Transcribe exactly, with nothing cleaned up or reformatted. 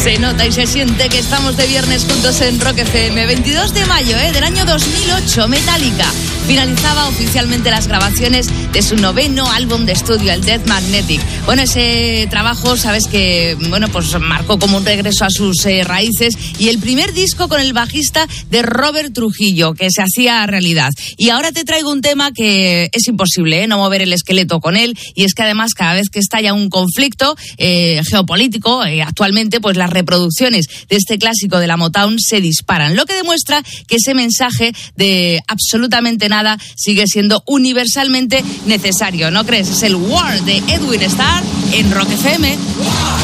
Se nota y se siente que estamos de viernes juntos en Rock F M. veintidós de mayo ¿eh? del año dos mil ocho, Metallica finalizaba oficialmente las grabaciones de su noveno álbum de estudio, el Death Magnetic. Bueno, ese trabajo, sabes que, bueno, pues marcó como un regreso a sus eh, raíces y el primer disco con el bajista de Robert Trujillo, que se hacía realidad. Y ahora te traigo un tema que es imposible, ¿eh? no mover el esqueleto con él, y es que además cada vez que estalla un conflicto eh, geopolítico, eh, actualmente, pues las reproducciones de este clásico de la Motown se disparan, lo que demuestra que ese mensaje de absolutamente nada sigue siendo universalmente necesario, ¿no crees? Es el War de Edwin Starr en Rock F M.